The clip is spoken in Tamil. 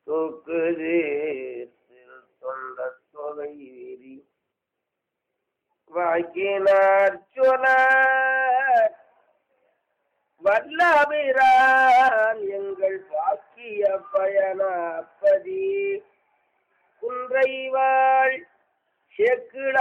தூக்குது தொண்ட தொகைரி வாக்கினார் சொல வல்லபிரான் எங்கள் பாக்கிய பயணப்பதி குன்றைவாள் செக்குள